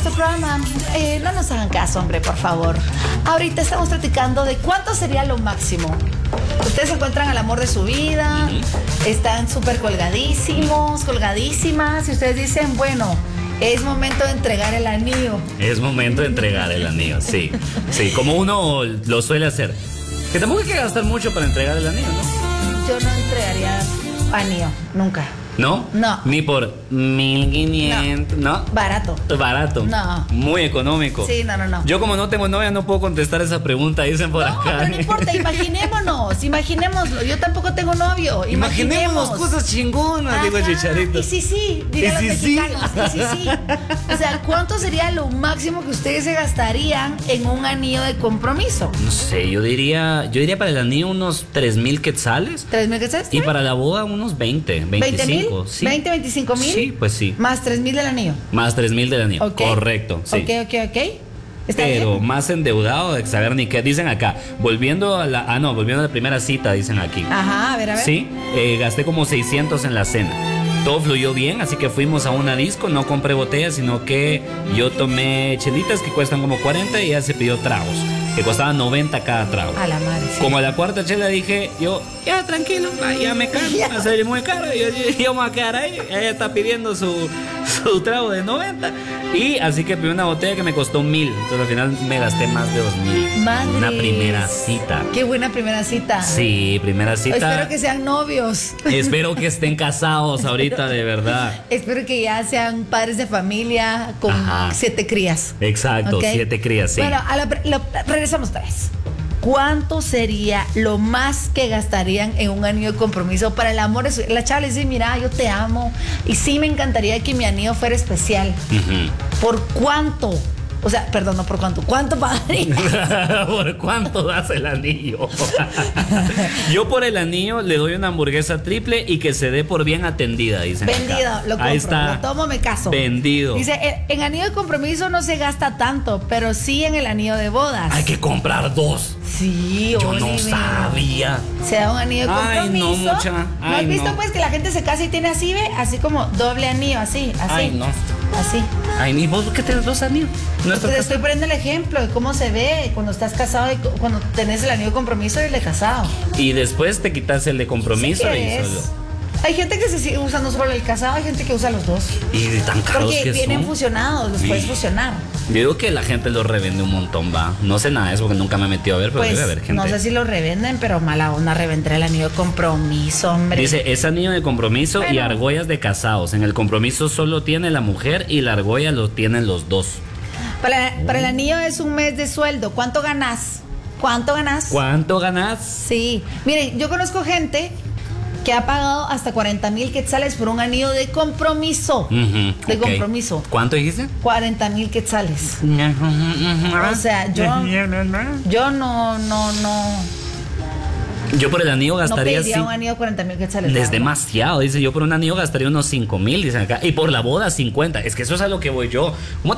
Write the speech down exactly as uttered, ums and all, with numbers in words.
nuestro programa. Eh, no nos hagan caso, hombre, por favor. Ahorita estamos platicando de cuánto sería lo máximo. Ustedes encuentran al amor de su vida, uh-huh. están súper colgadísimos, colgadísimas, y ustedes dicen, bueno, es momento de entregar el anillo. Es momento de entregar el anillo, sí. Sí, como uno lo suele hacer. Que tampoco hay que gastar mucho para entregar el anillo, ¿no? Yo no entregaría anillo, nunca. ¿No? No. Ni por mil quinientos, ¿no? ¿no? Barato. Barato. No. Muy económico. Sí, no, no, no. Yo como no tengo novia no puedo contestar esa pregunta, dicen por no, acá. Pero no importa, imaginémonos, imaginémoslo. Yo tampoco tengo novio. Imaginemos, imaginemos cosas chingonas, digo Chicharito. Y sí, sí, digan y los sí, mexicanos. sí. Y sí, sí. O sea, ¿cuánto sería lo máximo que ustedes se gastarían en un anillo de compromiso? No sé, yo diría, yo diría para el anillo unos tres mil quetzales. ¿Tres mil quetzales? Y para la boda unos veinte, veinticinco. ¿veinte mil? Sí. ¿veinte, veinticinco mil? Sí, pues sí. Más tres mil del anillo. Más tres mil del anillo. Okay. Correcto, sí. Ok, ok, ok. ¿Está Pero bien? más endeudado de saber ni qué. Dicen acá, volviendo a la. Ah, no, volviendo a la primera cita, dicen aquí. Ajá, a ver, a ver. Sí, eh, gasté como seiscientos en la cena. Todo fluyó bien, así que fuimos a una disco. No compré botellas, sino que yo tomé chelitas que cuestan como cuarenta y ella se pidió tragos, que costaban noventa cada trago. A la madre. Sí. Como a la cuarta chela dije, yo, ya tranquilo, ya me canso, va a ser muy caro. Yo, yo, yo me voy a quedar ahí. Ella está pidiendo su, su trago de noventa. Y así que pedí una botella que me costó mil. Entonces al final me gasté más de dos mil. Madres. Una primera cita. Qué buena primera cita. Sí, primera cita. Espero que sean novios. Espero que estén casados ahorita, de verdad. Espero que ya sean padres de familia con Ajá. siete crías. Exacto, ¿Okay? siete crías, sí. Bueno, a la, lo, regresamos otra vez. ¿Cuánto sería lo más que gastarían en un anillo de compromiso para el amor de su... La chava le dice, mira, yo te amo y sí me encantaría que mi anillo fuera especial. Uh-huh. ¿Por cuánto? O sea, perdón, no por cuánto. ¿Cuánto pagaría? ¿Por cuánto das el anillo? Yo por el anillo le doy una hamburguesa triple y que se dé por bien atendida, dicen. Vendido, acá. lo compro, Ahí está. lo tomo, me caso. Vendido. Dice, en anillo de compromiso no se gasta tanto, pero sí en el anillo de bodas. Hay que comprar dos. Sí, yo Oliver. no sabía. Se da un anillo de compromiso. Ay, no, mucha. Ay, ¿No has visto no. pues que la gente se casa y tiene así, ve? Así como doble anillo, así, así. Ay, no. Así. Ay, ni vos, ¿qué te dos anillos? Nuestro Te estoy poniendo el ejemplo de cómo se ve cuando estás casado y cuando tenés el anillo de compromiso y el de casado. Y después te quitas el de compromiso ¿Sí y solo. Hay gente que se sigue usando solo el casado, hay gente que usa los dos. Y tan caros Porque que vienen son. fusionados, los Sí. puedes fusionar. Yo digo que la gente los revende un montón, va. No sé nada de eso porque nunca me he metido a ver, pero Pues, debe haber gente. no sé si lo revenden, pero mala onda revender el anillo de compromiso, hombre. Dice, es anillo de compromiso bueno. y argollas de casados. En el compromiso solo tiene la mujer y la argolla lo tienen los dos. Para, para el anillo es un mes de sueldo. ¿Cuánto ganas? ¿Cuánto ganas? ¿Cuánto ganas? Sí. Miren, yo conozco gente que ha pagado hasta cuarenta mil quetzales por un anillo de compromiso. Uh-huh, de okay. compromiso. ¿Cuánto dijiste? cuarenta mil quetzales. O sea, yo, yo no, no, no. Yo por el anillo gastaría... No pediría sí, un anillo de cuarenta mil quetzales. es demasiado, dice. Yo por un anillo gastaría unos cinco mil, dicen acá. Y por la boda cincuenta. Es que eso es a lo que voy yo. ¿Cómo